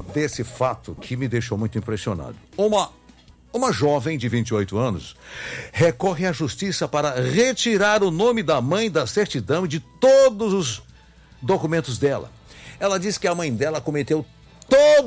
desse fato que me deixou muito impressionado. Uma jovem de 28 anos recorre à justiça para retirar o nome da mãe da certidão e de todos os documentos dela. Ela diz que a mãe dela cometeu todo